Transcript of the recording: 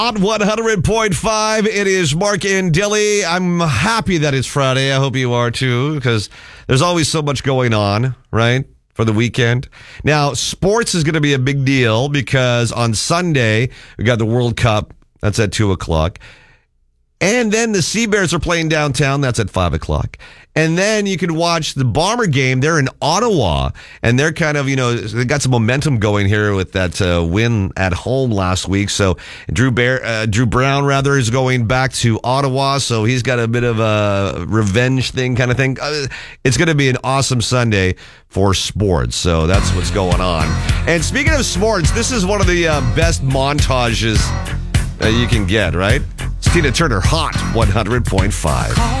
On 100.5, it is Mark and Dilly. I'm happy that it's Friday. I hope you are too, because there's always so much going on, right, for the weekend. Now, sports is going to be a big deal because on Sunday, we got the World Cup. That's at 2 o'clock. And then the Sea Bears are playing downtown. That's at 5 o'clock. And then you can watch the Bomber game. They're in Ottawa, and they're kind of, they got some momentum going here with that win at home last week. So Drew Brown is going back to Ottawa, so he's got a bit of a revenge thing kind of thing. It's going to be an awesome Sunday for sports. So that's what's going on. And speaking of sports, this is one of the best montages you can get, right? It's Tina Turner, Hot 100.5.